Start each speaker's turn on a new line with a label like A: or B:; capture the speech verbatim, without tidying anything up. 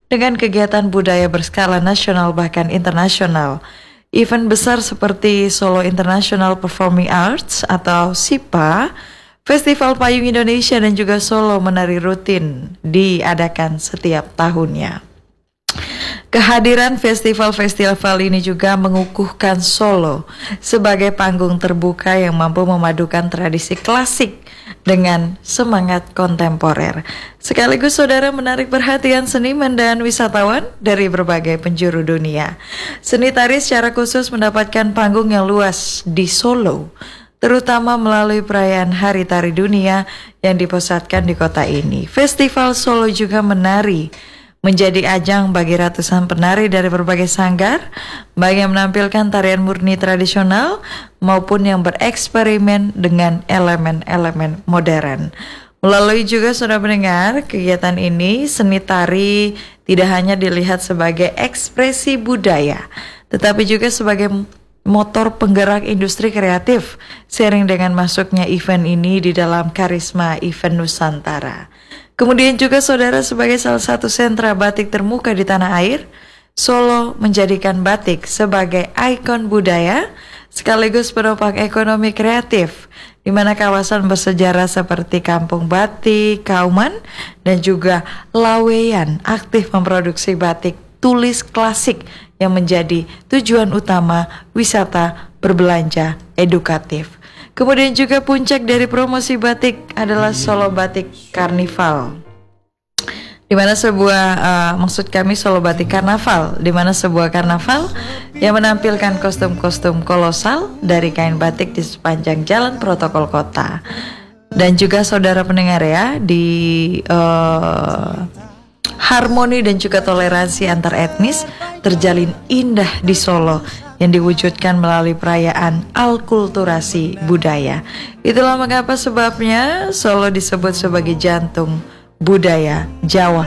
A: dengan kegiatan budaya berskala nasional bahkan internasional. Event besar seperti Solo International Performing Arts atau SIPA, Festival Payung Indonesia dan juga Solo Menari rutin diadakan setiap tahunnya. Kehadiran festival-festival ini juga mengukuhkan Solo sebagai panggung terbuka yang mampu memadukan tradisi klasik dengan semangat kontemporer. Sekaligus saudara menarik perhatian seniman dan wisatawan dari berbagai penjuru dunia. Seni tari secara khusus mendapatkan panggung yang luas di Solo, terutama melalui perayaan Hari Tari Dunia yang dipusatkan di kota ini. Festival Solo juga menari menjadi ajang bagi ratusan penari dari berbagai sanggar, baik yang menampilkan tarian murni tradisional maupun yang bereksperimen dengan elemen-elemen modern. Melalui juga saudara pendengar, kegiatan ini seni tari tidak hanya dilihat sebagai ekspresi budaya, tetapi juga sebagai motor penggerak industri kreatif, seiring dengan masuknya event ini di dalam karisma event Nusantara. Kemudian juga saudara, sebagai salah satu sentra batik termuka di tanah air, Solo menjadikan batik sebagai ikon budaya sekaligus penopang ekonomi kreatif, di mana kawasan bersejarah seperti Kampung Batik, Kauman, dan juga Laweyan aktif memproduksi batik tulis klasik yang menjadi tujuan utama wisata berbelanja edukatif. Kemudian juga puncak dari promosi batik adalah Solo Batik Karnival, di mana sebuah uh, maksud kami Solo Batik Karnaval, di mana sebuah karnaval yang menampilkan kostum-kostum kolosal dari kain batik di sepanjang jalan protokol kota. Dan juga saudara pendengar ya, di uh, harmoni dan juga toleransi antar etnis terjalin indah di Solo yang diwujudkan melalui perayaan alkulturasi budaya. Itulah mengapa sebabnya Solo disebut sebagai jantung budaya Jawa